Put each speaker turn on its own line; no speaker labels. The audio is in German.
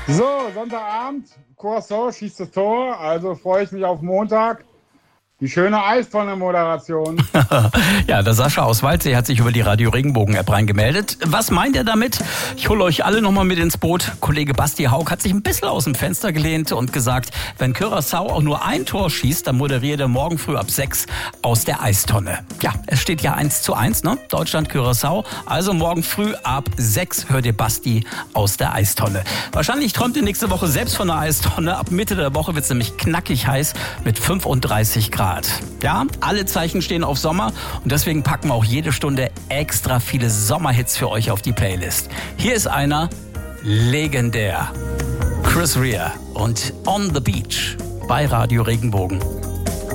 So, Sonntagabend, Curacao schießt das Tor, also freue ich mich auf Montag. Die schöne Eistonne-Moderation.
Ja, der Sascha aus Waldsee hat sich über die Radio Regenbogen-App reingemeldet. Was meint er damit? Ich hole euch alle nochmal mit ins Boot. Kollege Basti Haug hat sich ein bisschen aus dem Fenster gelehnt und gesagt, wenn Curaçao auch nur ein Tor schießt, dann moderiert er morgen früh ab 6 aus der Eistonne. Ja, es steht ja 1:1, ne? Deutschland, Curaçao. Also morgen früh ab 6 hört ihr Basti aus der Eistonne. Wahrscheinlich träumt ihr nächste Woche selbst von einer Eistonne. Ab Mitte der Woche wird es nämlich knackig heiß mit 35 Grad. Ja, alle Zeichen stehen auf Sommer und deswegen packen wir auch jede Stunde extra viele Sommerhits für euch auf die Playlist. Hier ist einer legendär. Chris Rea und On the Beach bei Radio Regenbogen.